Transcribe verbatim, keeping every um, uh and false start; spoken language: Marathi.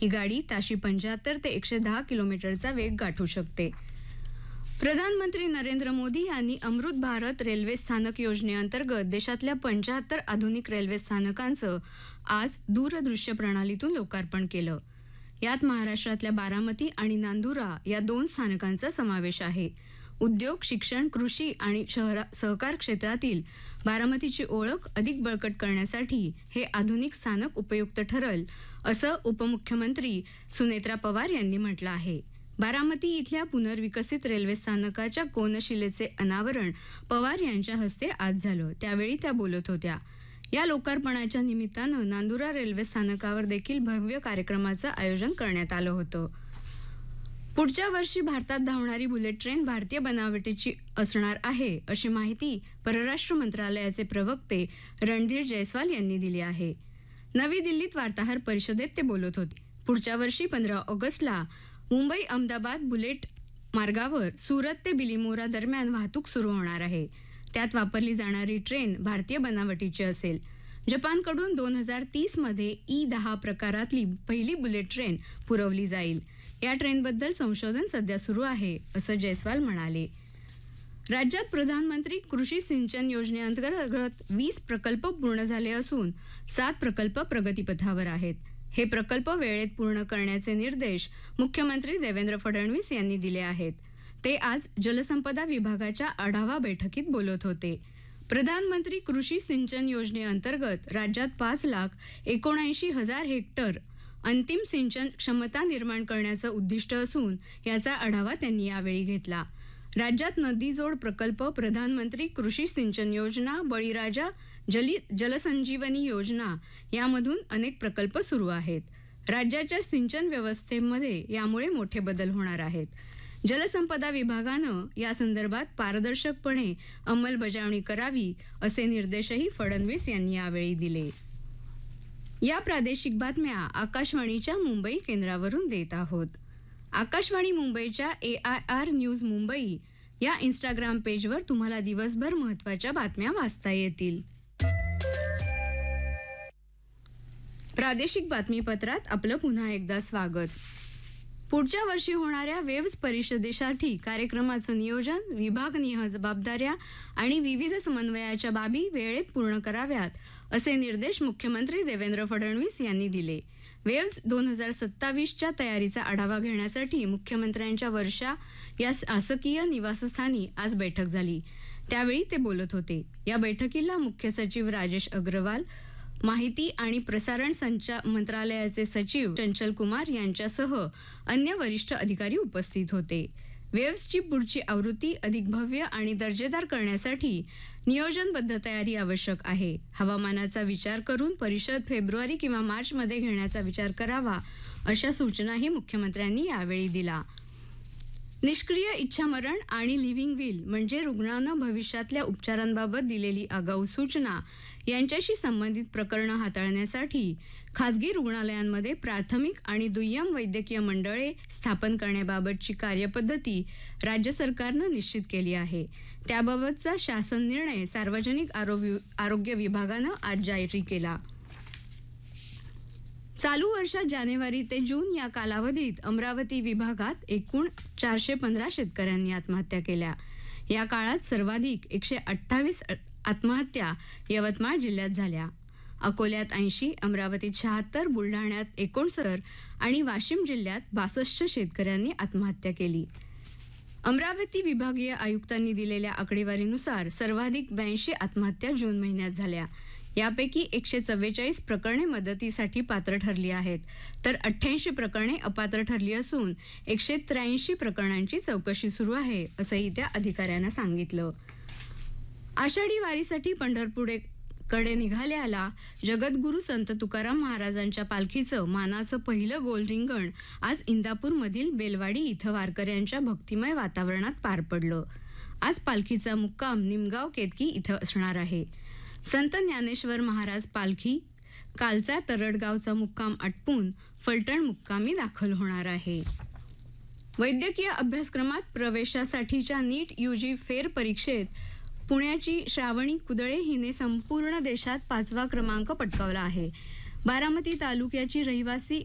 ही गाडी ताशी पंच्याहत्तर ते एकशे दहा किलोमीटरचा वेग गाठू शकते. प्रधानमंत्री नरेंद्र मोदी यांनी अमृत भारत रेल्वे स्थानक योजनेअंतर्गत देशातल्या पंच्याहत्तर आधुनिक रेल्वे स्थानकांचं आज दूरदृश्य प्रणालीतून लोकार्पण केलं. यात महाराष्ट्रातल्या बारामती आणि नांदुरा या दोन स्थानकांचा समावेश आहे. उद्योग, शिक्षण, कृषी आणि शहरा सहकार क्षेत्रातील बारामतीची ओळख अधिक बळकट करण्यासाठी हे आधुनिक स्थानक उपयुक्त ठरेल, असं उपमुख्यमंत्री सुनेत्रा पवार यांनी म्हटलं आहे. बारामती इथल्या पुनर्विकसित रेल्वे स्थानकाच्या कोनशिलेचे अनावरण पवार यांच्या हस्ते आज झालं. त्यावेळी त्या बोलत होत्या. या लोकार्पणाच्या निमित्तानं नांदुरा रेल्वे स्थानकावर देखील भव्य कार्यक्रमाचं आयोजन करण्यात आलं होतं. पुढच्या वर्षी भारतात धावणारी बुलेट ट्रेन भारतीय बनावटीची असणार आहे, अशी माहिती परराष्ट्र मंत्रालयाचे प्रवक्ते रणधीर जयस्वाल यांनी दिली आहे. नवी दिल्लीत वार्ताहर परिषदेत ते बोलत होते. पुढच्या वर्षी पंधरा ऑगस्टला मुंबई अहमदाबाद बुलेट मार्गावर सुरत ते बिलीमोरा दरम्यान वाहतूक सुरू होणार आहे. त्यात वापरली जाणारी ट्रेन भारतीय बनावटीची असेल. जपानकडून दोन हजार तीस मध्ये ई दहा प्रकारातली पहिली बुलेट ट्रेन पुरवली जाईल. या ट्रेनबद्दल संशोधन सध्या सुरू आहे, असं जयस्वाल म्हणाले. राज्यात प्रधानमंत्री कृषी सिंचन योजनेअंतर्गत वीस प्रकल्प पूर्ण झाले असून सात प्रकल्प प्रगतीपथावर आहेत. हे प्रकल्प वेळेत पूर्ण करण्याचे निर्देश मुख्यमंत्री देवेंद्र फडणवीस यांनी दिले आहेत. ते आज जलसंपदा विभागाच्या आढावा बैठकीत बोलत होते. प्रधानमंत्री कृषी सिंचन योजनेअंतर्गत राज्यात पाच लाख एकोणऐंशी हजार हेक्टर अंतिम सिंचन क्षमता निर्माण करण्याचं उद्दिष्ट असून याचा आढावा त्यांनी यावेळी घेतला. राज्यात नदीजोड प्रकल्प, प्रधानमंत्री कृषी सिंचन योजना, बळीराजा जली जलसंजीवनी योजना यामधून अनेक प्रकल्प सुरू आहेत. राज्याच्या सिंचन व्यवस्थेमध्ये यामुळे मोठे बदल होणार आहेत. जलसंपदा विभागानं या संदर्भात पारदर्शकपणे अंमलबजावणी करावी, असे निर्देशही फडणवीस यांनी यावेळी दिले. या प्रादेशिक बातम्या आकाशवाणीच्या मुंबई केंद्रावरून देत आहोत. आकाशवाणी मुंबईच्या ए आय आर न्यूज मुंबई या इंस्टाग्राम पेजवर तुम्हाला दिवसभर महत्त्वाच्या बातम्या वाचता येतील. प्रादेशिक बातमीपत्रात आपलं पुन्हा एकदा स्वागत. पुढच्या वर्षी होणाऱ्या वेव्स परिषदेसाठी कार्यक्रमाचं नियोजन, विभागनिहाय जबाबदाऱ्या आणि विविध समन्वयाच्या बाबी वेळेत पूर्ण कराव्यात, असे निर्देश मुख्यमंत्री देवेंद्र फडणवीस यांनी दिले. वेव्स दोन हजार सत्तावीसच्या तयारीचा आढावा घेण्यासाठी मुख्यमंत्र्यांच्या वर्षा या शासकीय निवासस्थानी आज बैठक झाली. त्यावेळी ते बोलत होते. या बैठकीला मुख्य सचिव राजेश अग्रवाल, माहिती आणि प्रसारण संचा मंत्रालयाचे सचिव चंचल कुमार यांच्यासह अन्य वरिष्ठ अधिकारी उपस्थित होते. वेव्सची पुढची आवृत्ती अधिक भव्य आणि दर्जेदार करण्यासाठी नियोजनबद्ध तयारी आवश्यक आहे. हवामानाचा विचार करून परिषद फेब्रुवारी किंवा मार्चमध्ये घेण्याचा विचार करावा, अशा सूचनाही मुख्यमंत्र्यांनी यावेळी दिला. निष्क्रिय इच्छामरण आणि लिव्हिंग विल म्हणजे रुग्णानं भविष्यातल्या उपचारांबाबत दिलेली आगाऊ सूचना यांच्याशी संबंधित प्रकरणं हाताळण्यासाठी खासगी रुग्णालयांमध्ये प्राथमिक आणि दुय्यम वैद्यकीय मंडळे स्थापन करण्याबाबतची कार्यपद्धती राज्य सरकारनं निश्चित केली आहे. त्याबाबतचा शासन निर्णय सार्वजनिक आरोग्य आरोग्य विभागानं आज जारी केला. चालू वर्षात जानेवारी ते जून या कालावधीत अमरावती विभागात एकूण चारशे पंधरा शेतकऱ्यांनी आत्महत्या केल्या. या काळात सर्वाधिक एकशे अठ्ठावीस आत्महत्या यवतमाळ जिल्ह्यात झाल्या. अकोल्यात ऐंशी, अमरावतीत शहात्तर, बुलढाण्यात एकोणसत्तर आणि वाशिम जिल्ह्यात बासष्ट शेतकऱ्यांनी आत्महत्या केली. अमरावती विभागीय आयुक्तांनी दिलेल्या आकडेवारीनुसार सर्वाधिक ब्याऐंशी आत्महत्या जून महिन्यात झाल्या. यापैकी एकशे चव्वेचाळीस प्रकरणे मदतीसाठी पात्र ठरली आहेत, तर अठ्ठ्याऐंशी प्रकरणे अपात्र ठरली असून एकशे त्र्याऐंशी प्रकरणांची चौकशी सुरू आहे, असंही त्या अधिकाऱ्यांना सांगितलं. आषाढी वारीसाठी पंढरपूरकडे निघालेल्या जगद्गुरू संत तुकाराम महाराजांच्या पालखीचं मानाचं पहिलं गोल रिंगण आज इंदापूरमधील बेलवाडी इथं वारकऱ्यांच्या भक्तिमय वातावरणात पार पडलं. आज पालखीचा मुक्काम निमगाव केतकी इथं असणार आहे. संत ज्ञानेश्वर महाराज पालखी कालचा तरडगावचा मुक्काम आटपून फलटण मुक्कामी दाखल होणार आहे. वैद्यकीय अभ्यासक्रमात प्रवेशासाठीच्या नीट यूजी फेर परीक्षेत पुण्याची श्रावणी कुदळे हिने संपूर्ण देशात पाचवा क्रमांक पटकावला आहे. बारामती तालुक्याची रहिवासी